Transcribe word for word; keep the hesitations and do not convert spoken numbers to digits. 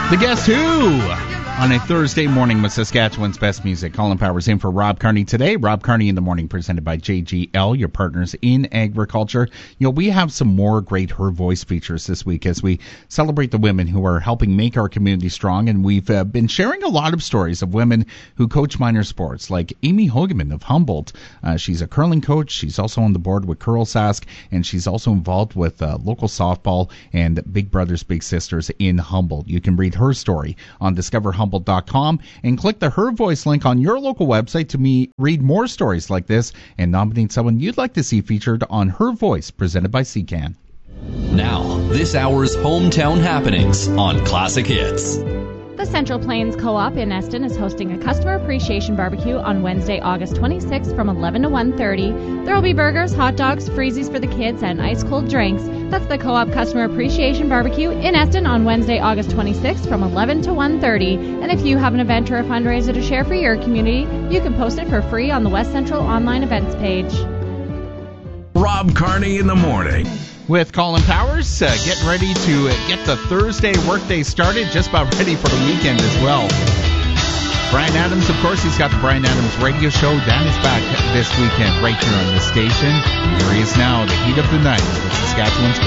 The Guess Who on a Thursday morning with Saskatchewan's best music. Colin Powers in for Rob Carney today. Rob Carney in the Morning presented by J G L, your partners in agriculture. You know, we have some more great Her Voice features this week as we celebrate the women who are helping make our community strong. And we've uh, been sharing a lot of stories of women who coach minor sports, like Amy Hogeman of Humboldt. Uh, she's a curling coach. She's also on the board with Curl Sask, and she's also involved with uh, local softball and Big Brothers Big Sisters in Humboldt. You can read her story on discover humboldt dot com and click the Her Voice link on your local website to me read more stories like this and nominate someone you'd like to see featured on Her Voice, presented by C C A N. Now, this hour's hometown happenings on Classic Hits. The Central Plains Co-op in Eston is hosting a customer appreciation barbecue on Wednesday, August twenty-sixth from eleven to one thirty. There will be burgers, hot dogs, freezies for the kids, and ice-cold drinks. That's the Co-op Customer Appreciation Barbecue in Eston on Wednesday, August twenty-sixth from eleven to one thirty. And if you have an event or a fundraiser to share for your community, you can post it for free on the West Central online events page. Rob Carney in the Morning. With Colin Powers, uh, getting ready to uh, get the Thursday workday started, just about ready for the weekend as well. Brian Adams, of course, he's got the Brian Adams radio show. That is back this weekend right here on this station. Here he is now, the heat of the night with Saskatchewan's